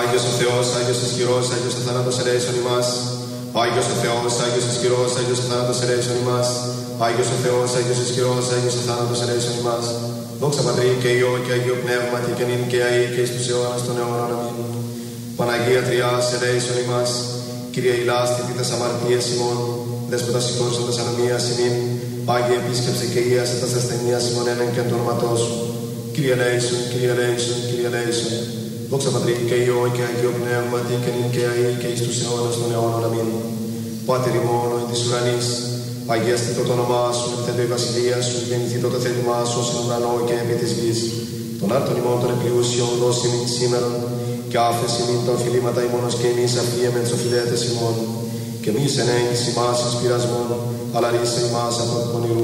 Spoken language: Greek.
Άγιος ο Θεός, Άγιος ισχυρός, Άγιος ο θάνατος ελέησον ημάς. Άγιος ο Θεός, Άγιος ισχυρός, Άγιος ο θάνατος ελέησον ημάς. Άγιος ο Θεός, Άγιος ισχυρός, Άγιος ο θάνατος ελέησον ημάς. Δόξα Πατρί και Υιό και Αγίο Πνεύματι και νυν και αεί και εις τους αιώνας των αιώνων. Αμήν. Παναγία Τριάς ελέησον ημάς. Κύριε ηλάστη τας αμαρτίες ημών, δέσποτα σηκώσον τας ανομίας ημίν. Άγιε επίσκεψε και ίασε τας ασθενείας ημών ένεν και εν το όνοματό σου. Κύριε ελέησον, Κύριε ελέησον, Κύριε ελέησον. Δόξα Πατρί και Υιό και Αγίο Πνεύματι και νυν και αεί και εις τους αιώνας των αιώνων. Αμήν. Πάτερ ημών εν της ουρανής, αγιαστήτω το όνομά σου, ελθέτω η βασιλεία σου, γεννηθήτω το θέλημά σου ως εν ουρανό και επί της γης. Τον άρτον ημών των επλούσιων δώσει ημίν σήμερον, και άφεση ημίν τα οφειλήματα ημώνος και εμείς αφιέμεν τους οφειλέτες ημών. Και μη εν έγκυς ημάς εις πειρασμόν, αλλά ρίσε ημάς από τον πονηρού.